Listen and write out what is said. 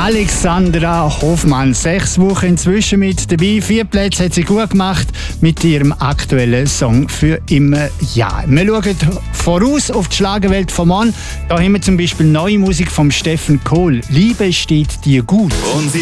Alexandra Hofmann, 6 Wochen inzwischen mit dabei. 4 Plätze hat sie gut gemacht mit ihrem aktuellen Song «Für immer ja». Wir schauen voraus auf die Schlagerwelt von Mann. Da haben wir zum Beispiel neue Musik von Steffen Kohl. «Liebe steht dir gut».